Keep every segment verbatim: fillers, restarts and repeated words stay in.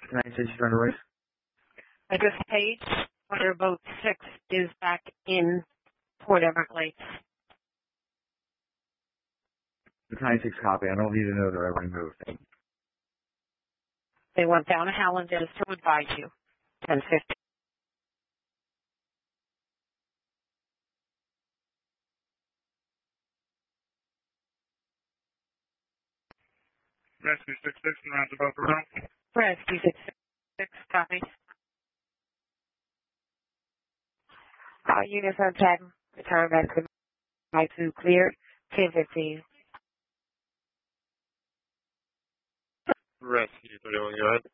United States United Race. I just paid. Motor Boat six is back in Port Everglades. The ninety-six copy. I don't need to know that I removed. They went down to Hallanders to advise you. ten fifty. Rescue six six and roundabout around. Rescue six six, copy. All units on tag, return back to my two cleared, ten fifteen. Rescue thirty-one, go ahead.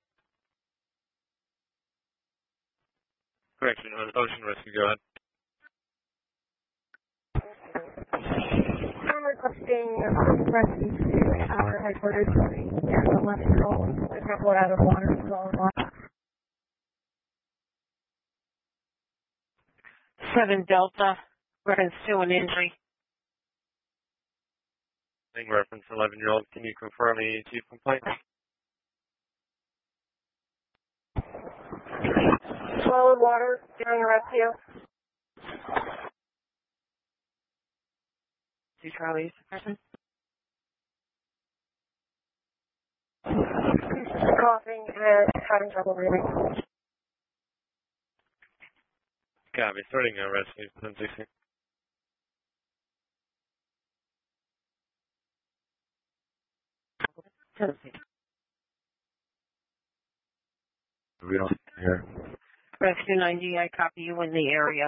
Correction, Ocean Rescue, go ahead. I'm requesting rescue to our headquarters. Yeah, the left control. There's no blood out of water. It's all in water. seven Delta, reference to an injury. In reference to eleven-year-old, can you confirm the chief complaint? Swallowed water during the rescue. Two Charlie's person. Coughing and having trouble breathing. Copy, starting a rescue, ten sixteen. We don't hear. Rescue ninety, I copy you in the area.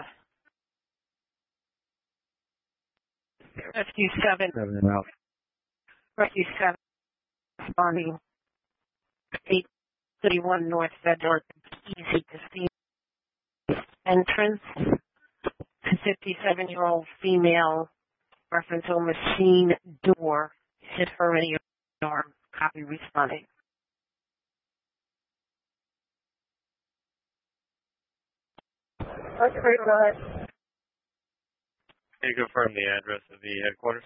Rescue seven. Seven and out. Rescue seven. Responding. eight thirty-one North Federal. Easy to see. Entrance. fifty-seven-year-old female. Reference to a machine door. Hit her in the arm. Copy responding. Let's go ahead. Can you confirm the address of the headquarters?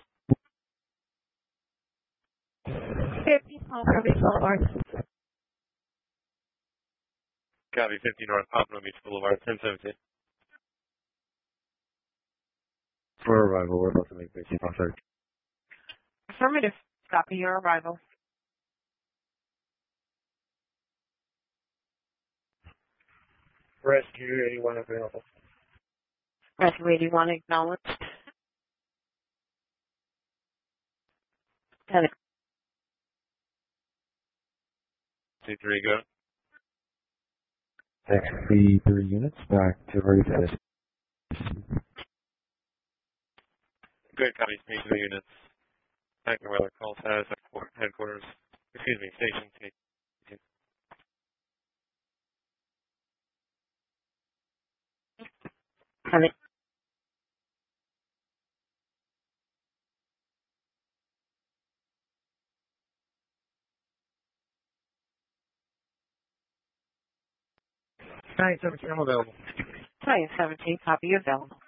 fifty Pompano Beach Boulevard. Copy, fifty North Pompano Beach Boulevard, ten seventeen. For arrival, we're about to make basic contact. Affirmative. Copy your arrival. Rescue eighty-one available. Rescue eighty-one acknowledged. ten two three, go. Next, the three units back to ready for this. Good, copy, speak to the units. Back to weather call status at headquarters. Excuse me, station T. ten nine seventeen, I'm available. nine seventeen, copy available.